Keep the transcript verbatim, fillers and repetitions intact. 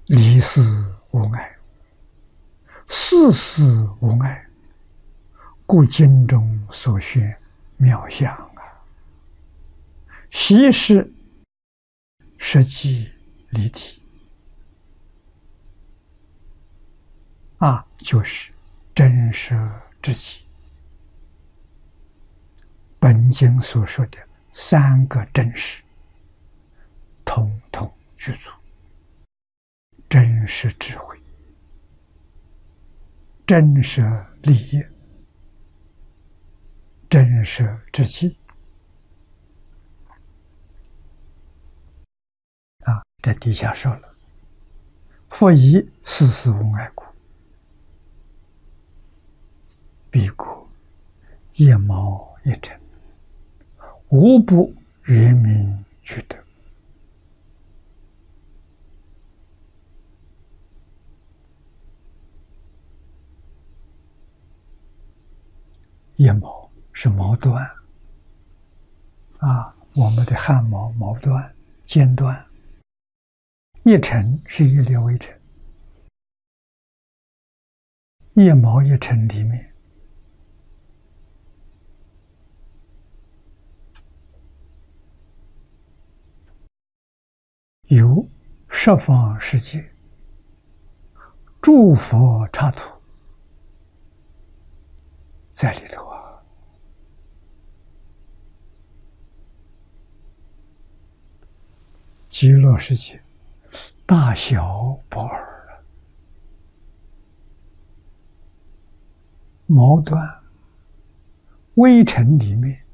离事无碍，事事无碍，故经中所宣妙相啊！悉是实际离体啊，就是真实之极。本经所说的三个真实，统统具足。真实智慧，真实利益，真实之气啊！这底下说了，复以事事无碍故，彼故一毛一尘，无不圆明具德。一毛是毛端啊，我们的汗毛毛端、尖端。一尘是一粒微尘，一毛一尘里面有十方世界诸佛刹土在里头啊。极乐世界大小不二了，毛端微尘里面